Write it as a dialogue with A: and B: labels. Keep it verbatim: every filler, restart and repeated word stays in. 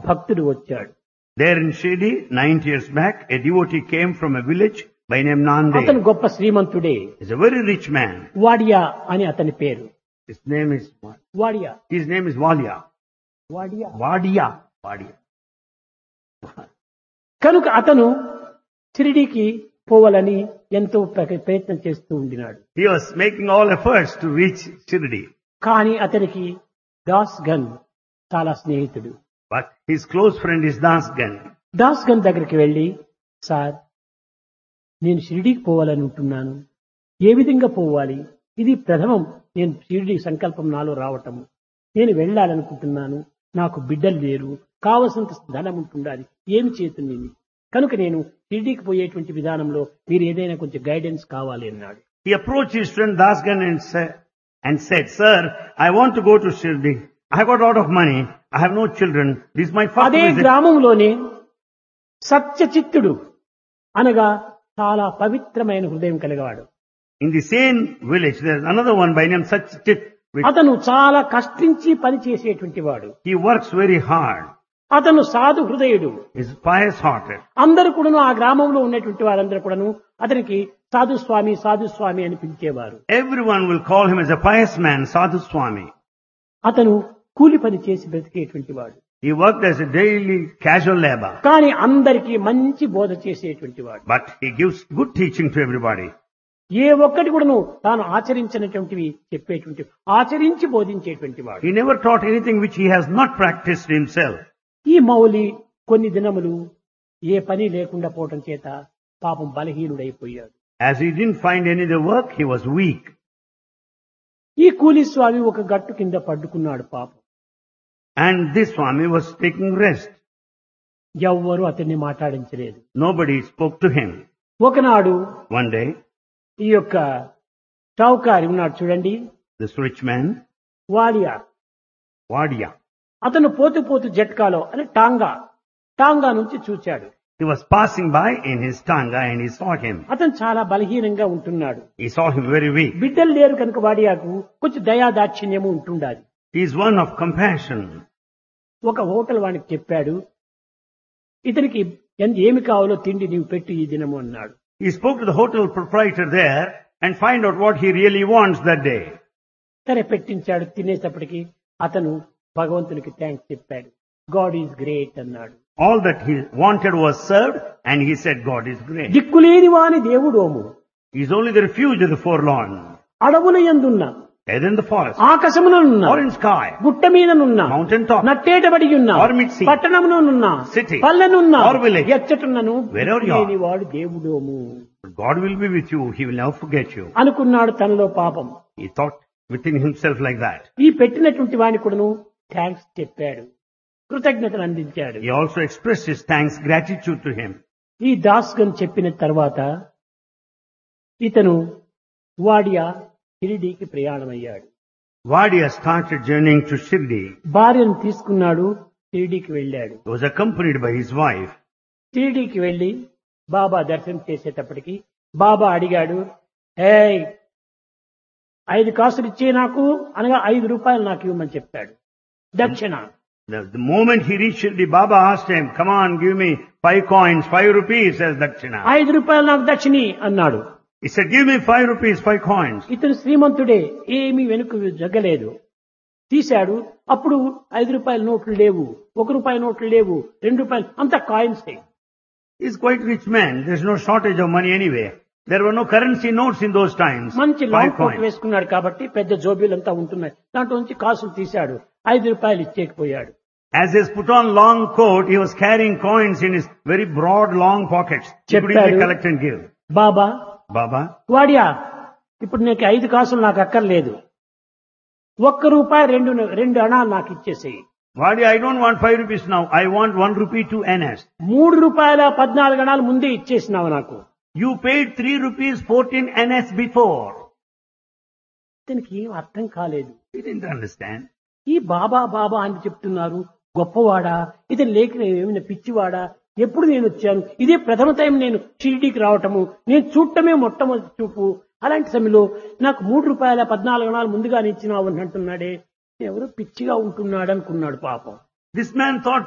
A: భక్తుడు వచ్చాడు.
B: There in Shirdi, ninety years back, a devotee came from a village by name
A: అతను
B: Nande.
A: గొప్ప శ్రీమంతుడే.
B: He's a very rich man.
A: Wadia అని అతని పేరు.
B: His name is what?
A: Wadia
B: His name is Valya.
A: Wadia
B: Vadia. Vadia.
A: కనుక అతను షిరిడీకి పోవాలని ఎంతో ప్ర- ప్రయత్నం చేస్తూ ఉండినాడు.
B: He was making all efforts to reach Shirdi.
A: కానీ అతనికి దాస్ గన్ చాలా స్నేహితుడు.
B: But his close friend is Dasgan.
A: Das gun దగ్గరికి వెళ్లి, సార్ నేను షిరిడీకి పోవాలని ఉంటున్నాను, ఏ విధంగా పోవాలి? ఇది ప్రథమం నేను షిరిడీ సంకల్పం నాలో రావటము. నేను వెళ్ళాలనుకుంటున్నాను, నాకు బిడ్డలు లేరు, కావలసినంత ధనం ఉంటుండాలి, ఏమి చేతుంది? కనుక నేను షిరిడీకి పోయేటువంటి విధానంలో మీరు ఏదైనా కొంచెం గైడెన్స్ కావాలి అన్నాడు.
B: He approached his friend Dasgan and said, and said, Sir, I want to go to Shirdi. I have got a lot of money. I have no children. This is my first
A: అదే
B: visit.
A: గ్రామంలోనే సత్యచిత్తుడు అనగా చాలా పవిత్రమైన హృదయం కలిగవాడు.
B: In the same village, there is another one by name Satchit.
A: అతను చాలా కష్టించి పని చేసేటువంటి వాడు.
B: He works very hard.
A: అతను సాధు హృదయుడు.
B: He is pious hearted.
A: అందరూ కూడాను ఆ గ్రామంలో ఉన్నటువంటి వారందరూ కూడాను అతనికి సాధు స్వామి సాధు స్వామి అని పిలిచేవారు.
B: Everyone will call him as a pious man, Sadhu Swami.
A: అతను కూలి పని చేసి బ్రతికేటువంటి వాడు.
B: He worked as a daily casual labor.
A: కానీ అందరికీ మంచి బోధ చేసేటువంటి వాడు.
B: But he gives good teaching to everybody.
A: ఏ ఒక్కటి కూడాను తాను ఆచరించినటువంటివి చెప్పేటువంటి, ఆచరించి బోధించేటువంటి వాడు.
B: He never taught anything which he has not practiced himself.
A: ఈ మౌలి కొన్ని దినములు ఏ పని లేకుండా పోవటం చేత పాపం బలహీనుడైపోయాడు.
B: As he didn't find any other work, he was weak.
A: ఈ కూలి స్వామి ఒక గట్టు కింద పడ్డుకున్నాడు పాపం.
B: And this Swami was taking rest.
A: ఎవ్వరూ అతన్ని మాట్లాడించలేదు.
B: Nobody spoke to him.
A: ఒకనాడు
B: One day,
A: ఈ యొక్క చౌకారి ఉన్నాడు చూడండి,
B: this rich man,
A: Wadia,
B: Vadia,
A: అతను పోతూ పోతూ జట్కాలో అని టాంగా టాంగా నుంచి చూచాడు.
B: he was passing by in his tanga and he saw him.
A: అతను చాలా బలహీనంగా ఉంటున్నాడు.
B: He saw him very weak.
A: బిడ్డలు లేరు కనుక వాడియాకు కొంచెం దయా దాక్షిణ్యము ఉంటుండాలి.
B: He is one of compassion.
A: ఒక హోటల్ వానికి చెప్పాడు, ఇతనికి ఎంత ఏమి కావాలో తిండి నీవు పెట్టు ఈ దినము అన్నాడు.
B: He spoke to the hotel proprietor there and find out what he really wants that day.
A: సరే పెట్టించాడు. తినేటప్పటికి అతను భగవంతునికి థ్యాంక్స్ చెప్పాడు. గాడ్ ఈజ్ గ్రేట్ అన్నాడు.
B: All that he wanted was served and he said God is great.
A: దిక్కులేని వాని దేవుడోము,
B: He is only the refuge of the forlorn.
A: అడవుల యందున్న,
B: Either in the forest
A: ఆకాశమునున్న,
B: or in sky,
A: గుట్ట మీదనున్న,
B: mountain top,
A: నట్టేటబడి ఉన్న,
B: or mid sea,
A: పట్టణమునున్న,
B: city,
A: పల్లెనున్న,
B: or village,
A: ఎచ్చటున్నను
B: wherever you are.
A: దిక్కులేని వాడు దేవుడోము
B: God will be with you. He will never forget you.
A: అనుకున్నాడు తనలో పాపం.
B: He thought within himself like that.
A: ఈ పెట్టినటువంటి వాని కూడాను థ్యాంక్స్ చెప్పాడు, కృతజ్ఞతలు అందించాడు.
B: He also expressed his thanks, gratitude to him.
A: ఈ దాస్గన్ చెప్పిన తర్వాత ఇతను వాడియా షిరిడీకి ప్రయాణమయ్యాడు.
B: Vadia started journeying to Shirdi.
A: భార్యను తీసుకున్నాడు, షిరిడీకి వెళ్ళాడు.
B: He was accompanied by his wife.
A: షిరిడీకి వెళ్లి బాబా దర్శనం చేసేటప్పటికి బాబా అడిగాడు, ఏ ఐదు కాసులు ఇచ్చే నాకు అనగా ఐదు రూపాయలు నాకు ఇవ్వమని చెప్పాడు దక్షిణ.
B: The, the moment he reached Shirdi, Baba asked him, come on, give me five coins, five rupees as dakshina.
A: ఐదు రూపాయలు నాకు దక్షిణి అన్నాడు.
B: He said, give me five rupees, five coins.
A: ఇతను శ్రీమంతుడే, ఏమీ వెనుక జగ్గలేదు. తీశాడు. అప్పుడు ఐదు రూపాయల నోట్లు లేవు, ఒక రూపాయి నోట్లు లేవు, రెండు రూపాయలు, అంత coins.
B: He's quite rich man. There's no shortage of money anyway. There were no currency notes in those times.
A: మంచి
B: Five
A: లాంగ్ కోట్
B: coins.
A: వేసుకున్నాడు కాబట్టి పెద్ద జోబీలంతా ఉంటున్నాయి. దాంట్లో నుంచి కాసులు తీశాడు, ఐదు రూపాయలు ఇచ్చేకపోయాడు.
B: As he has put on long coat, he was carrying coins in his very broad, long pockets. He could easily
A: చెప్పాడు,
B: collect and give.
A: Baba
B: Baba,
A: Wadia, ఇప్పుడు నీకు ఐదు కాసులు నాకు అక్కర్లేదు, ఒక్క రూపాయి రెండు రెండు అణాలు నాకు ఇచ్చేసేయి.
B: Vadia, I don't want five rupees now. I want one rupee to N S.
A: మూడు రూపాయల పద్నాలుగు అణాలు ముందే ఇచ్చేసినావు నాకు.
B: You paid three rupees fourteen N S before.
A: దీనికి ఏం అర్థం కాలేదు.
B: He didn't understand.
A: ఈ బాబా బాబా అని చెప్తున్నారు, గొప్పవాడా, ఇతను లేక ఏమైనా పిచ్చివాడా, ఎప్పుడు నేను వచ్చాను, ఇదే ప్రథమ టైం నేను షిరిడీకి రావటము, నేను చూడటమే మొట్టమొదటి చూపు, అలాంటి సమయంలో నాకు మూడు రూపాయల పద్నాలుగు నాలుగు ముందుగానే ఇచ్చినావు అని అంటున్నాడే, ఎవరో పిచ్చిగా ఉంటున్నాడు అనుకున్నాడు పాపం.
B: This man thought